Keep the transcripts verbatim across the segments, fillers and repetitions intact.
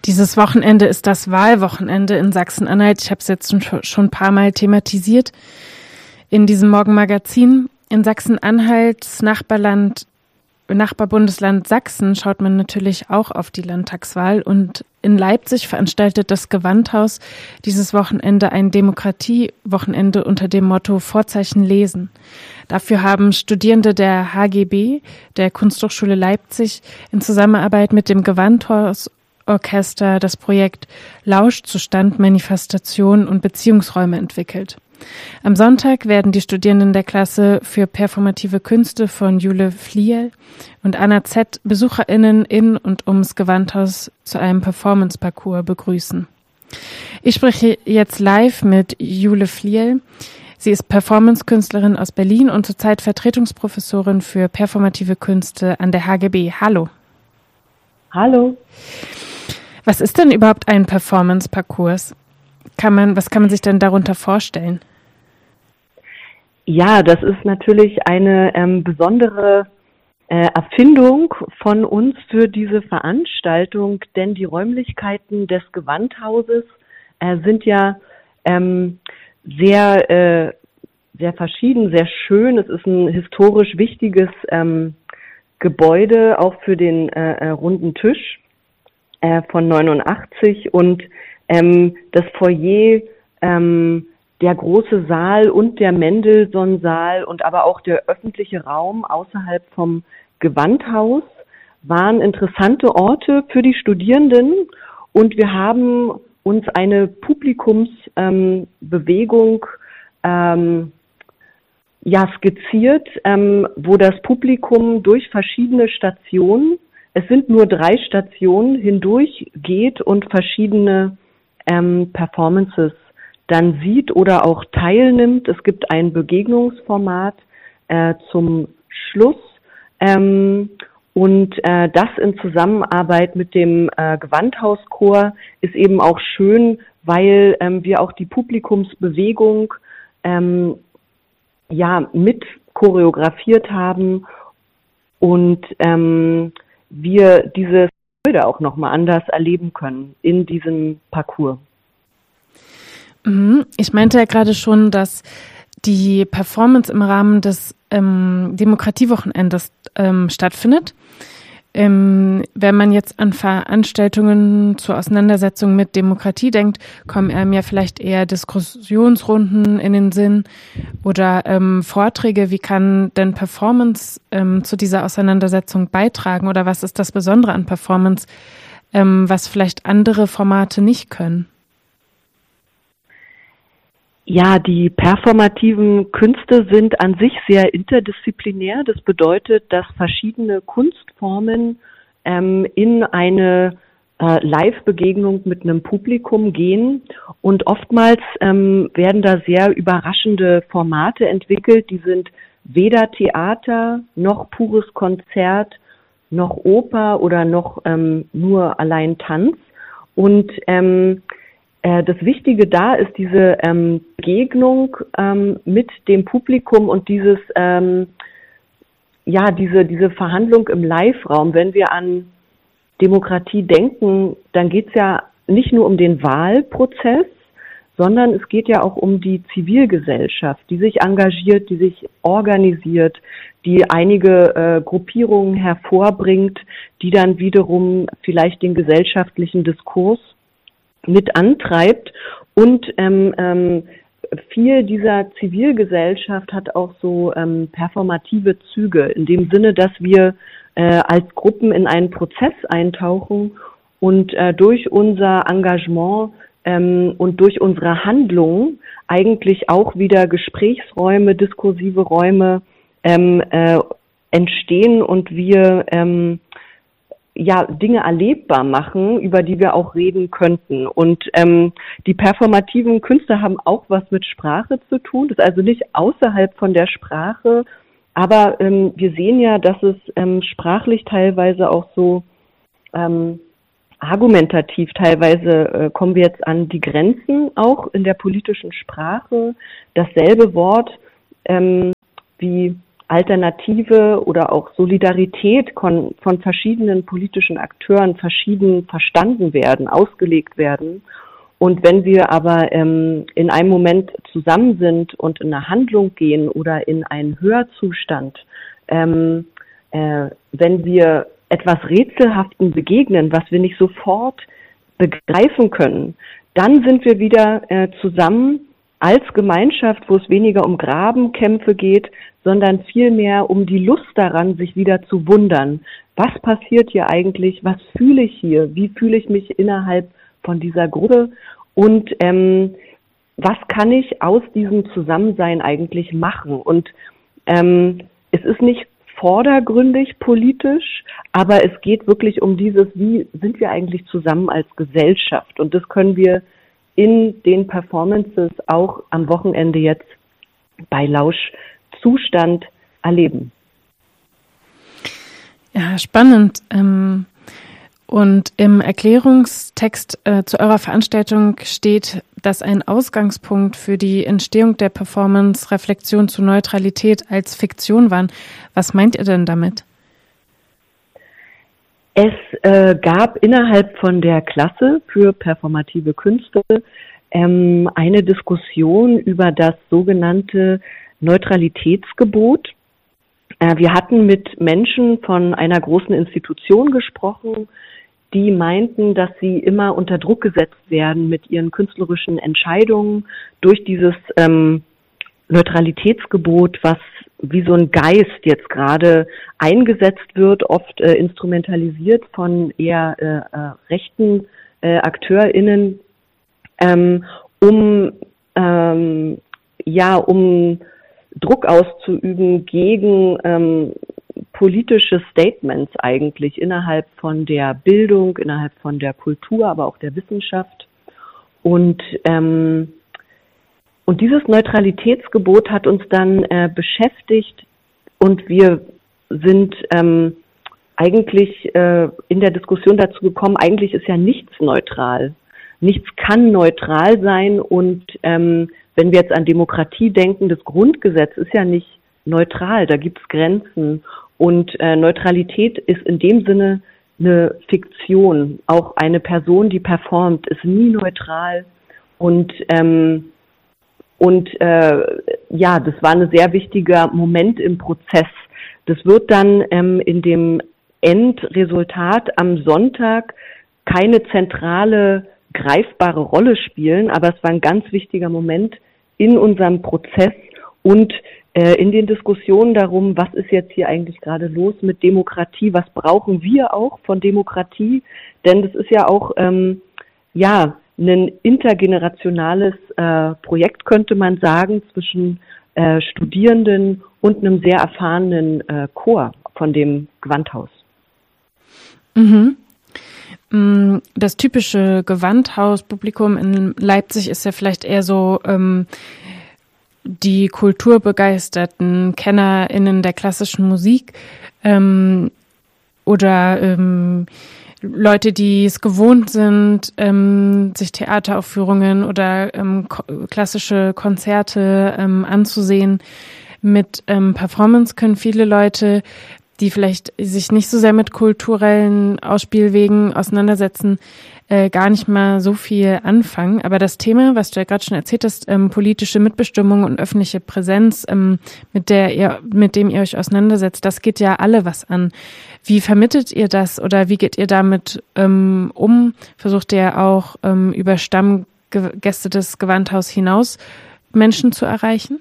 Dieses Wochenende ist das Wahlwochenende in Sachsen-Anhalt. Ich habe es jetzt schon ein paar Mal thematisiert in diesem Morgenmagazin. In Sachsen-Anhalts Nachbarland, Nachbarbundesland Sachsen schaut man natürlich auch auf die Landtagswahl. Und in Leipzig veranstaltet das Gewandhaus dieses Wochenende ein Demokratiewochenende unter dem Motto Vorzeichen lesen. Dafür haben Studierende der H G B, der Kunsthochschule Leipzig, in Zusammenarbeit mit dem Gewandhausorchester das Projekt Lauschzustand, Manifestation und Beziehungsräume entwickelt. Am Sonntag werden die Studierenden der Klasse für performative Künste von Jule Fliel und Anna Z. BesucherInnen in und ums Gewandhaus zu einem Performance-Parcours begrüßen. Ich spreche jetzt live mit Jule Fliel. Sie ist Performance-Künstlerin aus Berlin und zurzeit Vertretungsprofessorin für performative Künste an der H G B. Hallo. Hallo. Was ist denn überhaupt ein Performance-Parcours? Kann man, was kann man sich denn darunter vorstellen? Ja, das ist natürlich eine ähm, besondere äh, Erfindung von uns für diese Veranstaltung, denn die Räumlichkeiten des Gewandhauses äh, sind ja ähm, sehr, äh, sehr verschieden, sehr schön. Es ist ein historisch wichtiges ähm, Gebäude, auch für den äh, äh, runden Tisch äh, von neunundachtzig und ähm, das Foyer, ähm, der große Saal und der Mendelssohn-Saal und aber auch der öffentliche Raum außerhalb vom Gewandhaus waren interessante Orte für die Studierenden und wir haben uns eine Publikumsbewegung ähm, ähm, ja, skizziert, ähm, wo das Publikum durch verschiedene Stationen, es sind nur drei Stationen, hindurch geht und verschiedene ähm, Performances dann sieht oder auch teilnimmt. Es gibt ein Begegnungsformat äh, zum Schluss ähm, und äh, das in Zusammenarbeit mit dem äh, Gewandhauschor ist eben auch schön, weil ähm, wir auch die Publikumsbewegung ähm, ja mit choreografiert haben und ähm, wir diese Freude auch nochmal anders erleben können in diesem Parcours. Ich meinte ja gerade schon, dass die Performance im Rahmen des ähm, Demokratiewochenendes ähm, stattfindet. Ähm, wenn man jetzt an Veranstaltungen zur Auseinandersetzung mit Demokratie denkt, kommen einem ja vielleicht eher Diskussionsrunden in den Sinn oder ähm, Vorträge. Wie kann denn Performance ähm, zu dieser Auseinandersetzung beitragen oder was ist das Besondere an Performance, ähm, was vielleicht andere Formate nicht können? Ja, die performativen Künste sind an sich sehr interdisziplinär. Das bedeutet, dass verschiedene Kunstformen ähm, in eine äh, Live-Begegnung mit einem Publikum gehen und oftmals ähm, werden da sehr überraschende Formate entwickelt. Die sind weder Theater noch pures Konzert noch Oper oder noch ähm, nur allein Tanz und ähm, das Wichtige da ist diese ähm, Begegnung ähm, mit dem Publikum und dieses, ähm, ja, diese, diese Verhandlung im Live-Raum. Wenn wir an Demokratie denken, dann geht es ja nicht nur um den Wahlprozess, sondern es geht ja auch um die Zivilgesellschaft, die sich engagiert, die sich organisiert, die einige äh, Gruppierungen hervorbringt, die dann wiederum vielleicht den gesellschaftlichen Diskurs mit antreibt und ähm, ähm, viel dieser Zivilgesellschaft hat auch so ähm, performative Züge, in dem Sinne, dass wir äh, als Gruppen in einen Prozess eintauchen und äh, durch unser Engagement ähm, und durch unsere Handlungen eigentlich auch wieder Gesprächsräume, diskursive Räume ähm, äh, entstehen und wir ähm, ja Dinge erlebbar machen, über die wir auch reden könnten. Und ähm, die performativen Künste haben auch was mit Sprache zu tun. Das ist also nicht außerhalb von der Sprache, aber ähm, wir sehen ja, dass es ähm, sprachlich teilweise auch so ähm, argumentativ teilweise äh, kommen wir jetzt an die Grenzen auch in der politischen Sprache. Dasselbe Wort ähm, wie Alternative oder auch Solidarität von, von verschiedenen politischen Akteuren verschieden verstanden werden, ausgelegt werden. Und wenn wir aber ähm, in einem Moment zusammen sind und in eine Handlung gehen oder in einen Hörzustand, ähm, äh, wenn wir etwas Rätselhaften begegnen, was wir nicht sofort begreifen können, dann sind wir wieder äh, zusammen als Gemeinschaft, wo es weniger um Grabenkämpfe geht, sondern vielmehr um die Lust daran, sich wieder zu wundern. Was passiert hier eigentlich? Was fühle ich hier? Wie fühle ich mich innerhalb von dieser Gruppe? Und ähm, was kann ich aus diesem Zusammensein eigentlich machen? Und ähm, es ist nicht vordergründig politisch, aber es geht wirklich um dieses, wie sind wir eigentlich zusammen als Gesellschaft? Und das können wir in den Performances auch am Wochenende jetzt bei Lauschzustand erleben. Ja, spannend. Ähm, und im Erklärungstext äh, zu eurer Veranstaltung steht, dass ein Ausgangspunkt für die Entstehung der Performance Reflexion zu Neutralität als Fiktion waren. Was meint ihr denn damit? Es äh, gab innerhalb von der Klasse für performative Künste ähm, eine Diskussion über das sogenannte Neutralitätsgebot. Äh, wir hatten mit Menschen von einer großen Institution gesprochen, die meinten, dass sie immer unter Druck gesetzt werden mit ihren künstlerischen Entscheidungen durch dieses ähm, Neutralitätsgebot, was wie so ein Geist jetzt gerade eingesetzt wird, oft äh, instrumentalisiert von eher äh, äh, rechten äh, AkteurInnen, ähm, um ähm, ja um Druck auszuüben gegen ähm, politische Statements eigentlich innerhalb von der Bildung, innerhalb von der Kultur, aber auch der Wissenschaft. Und ähm, Und dieses Neutralitätsgebot hat uns dann äh, beschäftigt und wir sind ähm, eigentlich äh, in der Diskussion dazu gekommen, eigentlich ist ja nichts neutral. Nichts kann neutral sein und ähm, wenn wir jetzt an Demokratie denken, das Grundgesetz ist ja nicht neutral, da gibt es Grenzen und äh, Neutralität ist in dem Sinne eine Fiktion. Auch eine Person, die performt, ist nie neutral und ähm, Und äh, ja, das war ein sehr wichtiger Moment im Prozess. Das wird dann ähm, in dem Endresultat am Sonntag keine zentrale, greifbare Rolle spielen, aber es war ein ganz wichtiger Moment in unserem Prozess und äh, in den Diskussionen darum, was ist jetzt hier eigentlich gerade los mit Demokratie, was brauchen wir auch von Demokratie, denn das ist ja auch, ähm, ja, ein intergenerationales äh, Projekt, könnte man sagen, zwischen äh, Studierenden und einem sehr erfahrenen äh, Chor von dem Gewandhaus. Mhm. Das typische Gewandhauspublikum in Leipzig ist ja vielleicht eher so ähm, die kulturbegeisterten KennerInnen der klassischen Musik ähm, oder ähm, Leute, die es gewohnt sind, ähm, sich Theateraufführungen oder ähm, ko- klassische Konzerte ähm, anzusehen. Mit ähm, Performance können viele Leute, die vielleicht sich nicht so sehr mit kulturellen Ausspielwegen auseinandersetzen, äh, gar nicht mal so viel anfangen. Aber das Thema, was du ja gerade schon erzählt hast, ähm, politische Mitbestimmung und öffentliche Präsenz, ähm, mit der ihr, mit dem ihr euch auseinandersetzt, das geht ja alle was an. Wie vermittelt ihr das oder wie geht ihr damit ähm, um? Versucht ihr auch ähm, über Stammgäste des Gewandhaus hinaus Menschen zu erreichen?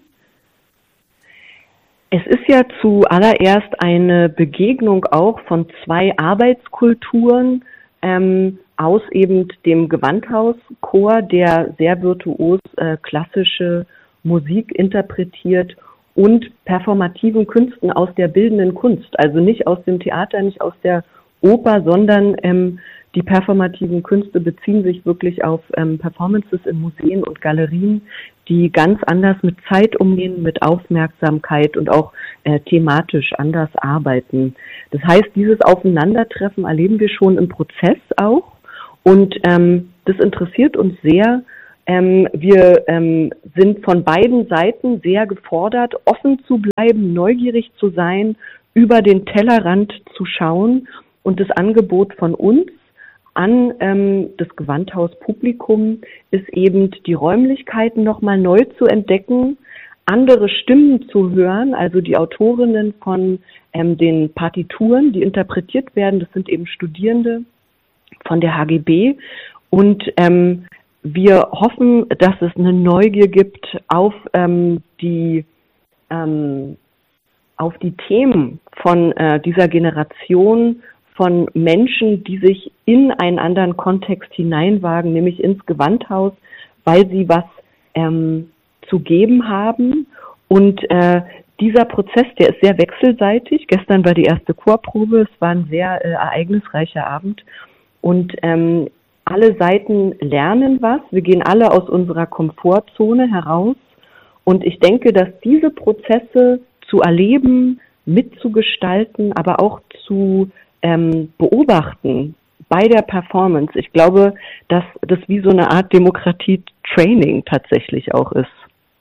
Es ist ja zuallererst eine Begegnung auch von zwei Arbeitskulturen ähm, aus eben dem Gewandhauschor, der sehr virtuos äh, klassische Musik interpretiert, und performativen Künsten aus der bildenden Kunst, also nicht aus dem Theater, nicht aus der Oper, sondern ähm, die performativen Künste beziehen sich wirklich auf ähm, Performances in Museen und Galerien, die ganz anders mit Zeit umgehen, mit Aufmerksamkeit und auch äh, thematisch anders arbeiten. Das heißt, dieses Aufeinandertreffen erleben wir schon im Prozess auch und ähm, das interessiert uns sehr, Ähm, wir ähm, sind von beiden Seiten sehr gefordert, offen zu bleiben, neugierig zu sein, über den Tellerrand zu schauen. Und das Angebot von uns an ähm, das Gewandhaus-Publikum ist eben, die Räumlichkeiten nochmal neu zu entdecken, andere Stimmen zu hören, also die Autorinnen von ähm, den Partituren, die interpretiert werden, das sind eben Studierende von der H G B. Und ähm, wir hoffen, dass es eine Neugier gibt auf ähm, die ähm, auf die Themen von äh, dieser Generation von Menschen, die sich in einen anderen Kontext hineinwagen, nämlich ins Gewandhaus, weil sie was ähm, zu geben haben. Und äh, dieser Prozess, der ist sehr wechselseitig. Gestern war die erste Chorprobe, es war ein sehr äh, ereignisreicher Abend. Und ähm, alle Seiten lernen was. Wir gehen alle aus unserer Komfortzone heraus. Und ich denke, dass diese Prozesse zu erleben, mitzugestalten, aber auch zu ähm, beobachten bei der Performance, ich glaube, dass das wie so eine Art Demokratie-Training tatsächlich auch ist.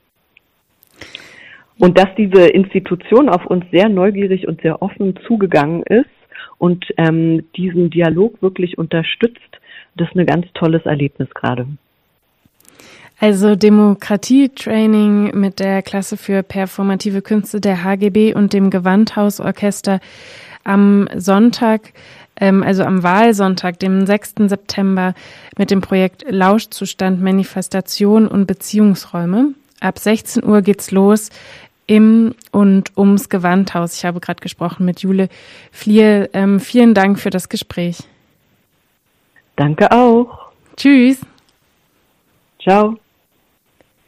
Und dass diese Institution auf uns sehr neugierig und sehr offen zugegangen ist und ähm, diesen Dialog wirklich unterstützt, das ist ein ganz tolles Erlebnis gerade. Also Demokratie-Training mit der Klasse für performative Künste der H G B und dem Gewandhausorchester am Sonntag, ähm, also am Wahlsonntag, dem sechsten September, mit dem Projekt Lauschzustand, Manifestation und Beziehungsräume. Ab sechzehn Uhr geht's los im und ums Gewandhaus. Ich habe gerade gesprochen mit Jule Flier. Ähm, vielen Dank für das Gespräch. Danke auch. Tschüss. Ciao.